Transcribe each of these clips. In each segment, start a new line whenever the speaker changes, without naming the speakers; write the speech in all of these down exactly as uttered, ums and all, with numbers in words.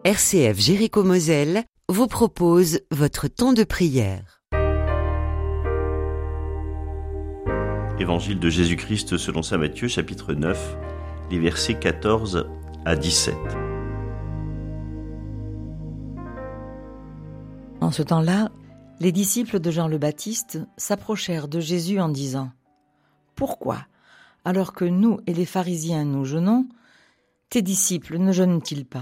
R C F Jéricho-Moselle vous propose votre temps de prière.
Évangile de Jésus-Christ selon saint Matthieu, chapitre neuf, les versets quatorze à dix-sept.
En ce temps-là, les disciples de Jean le Baptiste s'approchèrent de Jésus en disant : « Pourquoi, alors que nous et les pharisiens nous jeûnons, tes disciples ne jeûnent-ils pas ?»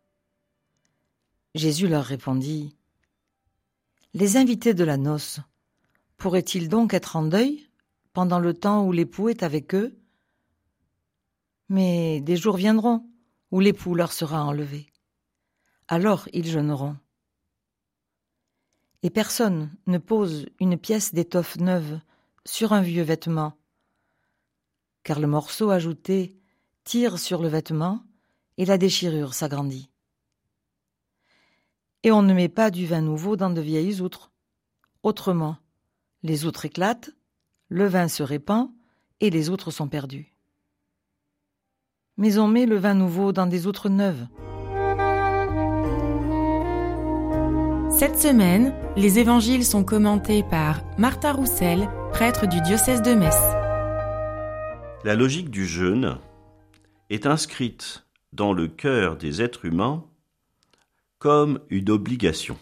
Jésus leur répondit : « Les invités de la noce pourraient-ils donc être en deuil pendant le temps où l'époux est avec eux ? Mais des jours viendront où l'époux leur sera enlevé. Alors ils jeûneront. Et personne ne pose une pièce d'étoffe neuve sur un vieux vêtement, car le morceau ajouté tire sur le vêtement et la déchirure s'agrandit. Et on ne met pas du vin nouveau dans de vieilles outres. Autrement, les outres éclatent, le vin se répand et les outres sont perdues. Mais on met le vin nouveau dans des outres neuves. »
Cette semaine, les évangiles sont commentés par Martha Roussel, prêtre du diocèse de Metz.
La logique du jeûne est inscrite dans le cœur des êtres humains comme une obligation.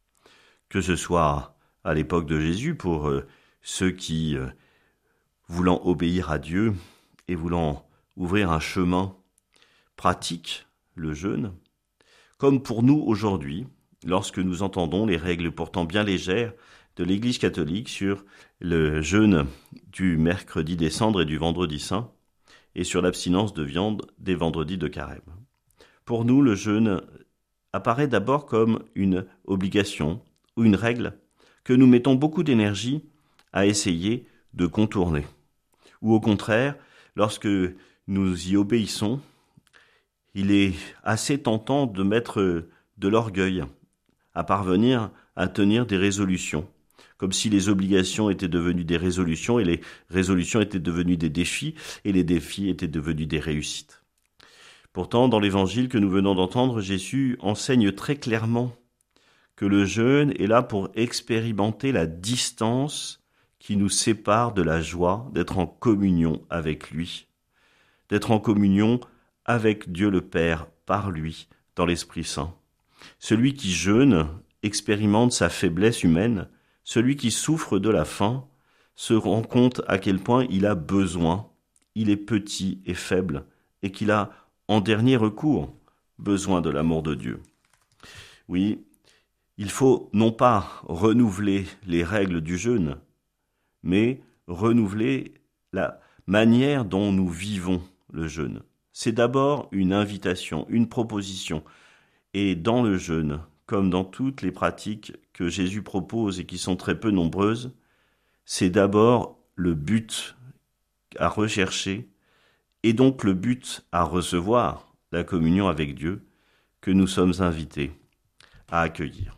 Que ce soit à l'époque de Jésus pour euh, ceux qui, euh, voulant obéir à Dieu et voulant ouvrir un chemin pratique, le jeûne, comme pour nous aujourd'hui, lorsque nous entendons les règles pourtant bien légères de l'Église catholique sur le jeûne du mercredi des cendres et du vendredi saint, et sur l'abstinence de viande des vendredis de carême. Pour nous, le jeûne apparaît d'abord comme une obligation ou une règle que nous mettons beaucoup d'énergie à essayer de contourner. Ou au contraire, lorsque nous y obéissons, il est assez tentant de mettre de l'orgueil à parvenir à tenir des résolutions, comme si les obligations étaient devenues des résolutions et les résolutions étaient devenues des défis et les défis étaient devenus des réussites. Pourtant, dans l'évangile que nous venons d'entendre, Jésus enseigne très clairement que le jeûne est là pour expérimenter la distance qui nous sépare de la joie d'être en communion avec lui, d'être en communion avec Dieu le Père par lui, dans l'Esprit Saint. Celui qui jeûne expérimente sa faiblesse humaine, celui qui souffre de la faim se rend compte à quel point il a besoin, il est petit et faible, et qu'il a, en dernier recours, besoin de l'amour de Dieu. Oui, il faut non pas renouveler les règles du jeûne, mais renouveler la manière dont nous vivons le jeûne. C'est d'abord une invitation, une proposition. Et dans le jeûne, comme dans toutes les pratiques que Jésus propose et qui sont très peu nombreuses, c'est d'abord le but à rechercher et donc le but à recevoir, la communion avec Dieu, que nous sommes invités à accueillir.